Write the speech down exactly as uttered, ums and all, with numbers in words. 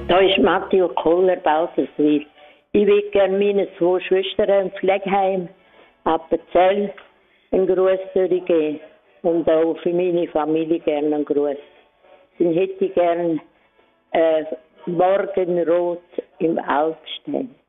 Da ist Matthias Koller, Balserswil. Ich würde gerne meinen zwei Schwestern im Pflegeheim Appenzell einen Gruß durchgeben und auch für meine Familie gerne einen Gruß. Dann hätte ich gerne äh, Morgenrot im Alpstein.